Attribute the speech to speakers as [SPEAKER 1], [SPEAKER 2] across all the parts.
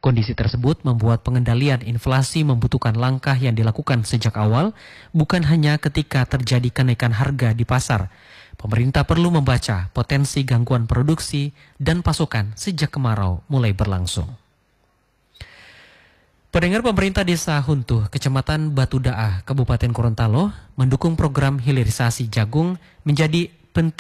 [SPEAKER 1] Kondisi tersebut membuat pengendalian inflasi membutuhkan langkah yang dilakukan sejak awal, bukan hanya ketika terjadi kenaikan harga di pasar. Pemerintah perlu membaca potensi gangguan produksi dan pasokan sejak kemarau mulai berlangsung. Pendengar, pemerintah Desa Huntuh, Kecamatan Batu Daah, Kabupaten Gorontalo, mendukung program hilirisasi jagung menjadi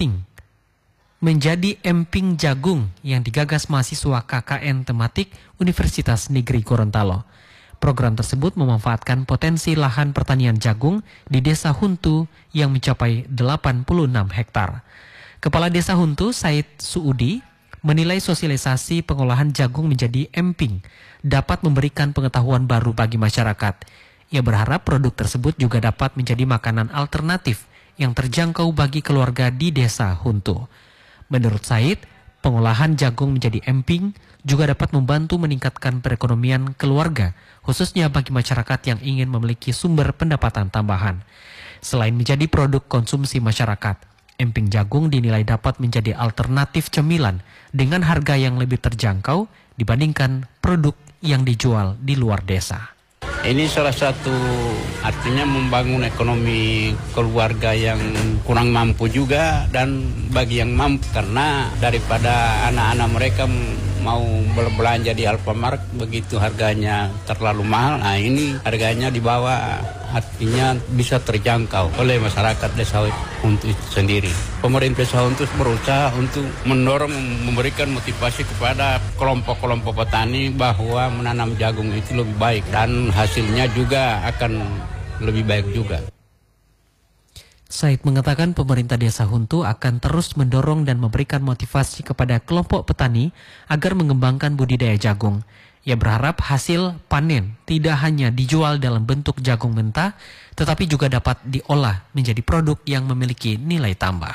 [SPEAKER 1] emping jagung yang digagas mahasiswa KKN tematik Universitas Negeri Gorontalo. Program tersebut memanfaatkan potensi lahan pertanian jagung di Desa Huntuh yang mencapai 86 hektar. Kepala Desa Huntuh, Said Suudi, menilai sosialisasi pengolahan jagung menjadi emping dapat memberikan pengetahuan baru bagi masyarakat. Ia berharap produk tersebut juga dapat menjadi makanan alternatif yang terjangkau bagi keluarga di Desa Huntuh. Menurut Said, pengolahan jagung menjadi emping juga dapat membantu meningkatkan perekonomian keluarga, khususnya bagi masyarakat yang ingin memiliki sumber pendapatan tambahan. Selain menjadi produk konsumsi masyarakat, emping jagung dinilai dapat menjadi alternatif cemilan dengan harga yang lebih terjangkau dibandingkan produk yang dijual di luar desa.
[SPEAKER 2] Ini salah satu artinya membangun ekonomi keluarga yang kurang mampu juga dan bagi yang mampu, karena daripada anak-anak mereka mau berbelanja di Alfamart begitu harganya terlalu mahal. Nah, ini harganya di bawah, artinya bisa terjangkau oleh masyarakat Desa Huntuh itu sendiri. Pemerintah Desa Huntuh berusaha untuk mendorong, memberikan motivasi kepada kelompok-kelompok petani bahwa menanam jagung itu lebih baik dan hasilnya juga akan lebih baik juga.
[SPEAKER 1] Said mengatakan pemerintah Desa Huntuh akan terus mendorong dan memberikan motivasi kepada kelompok petani agar mengembangkan budidaya jagung. Ia berharap hasil panen tidak hanya dijual dalam bentuk jagung mentah, tetapi juga dapat diolah menjadi produk yang memiliki nilai tambah.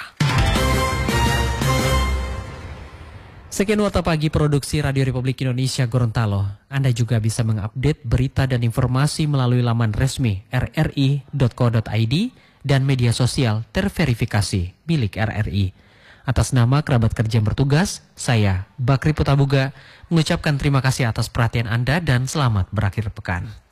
[SPEAKER 1] Sekian Warta Pagi Produksi Radio Republik Indonesia Gorontalo. Anda juga bisa mengupdate berita dan informasi melalui laman resmi rri.co.id dan media sosial terverifikasi milik RRI. Atas nama kerabat kerja yang bertugas, saya Bakri Putabuga mengucapkan terima kasih atas perhatian Anda dan selamat berakhir pekan.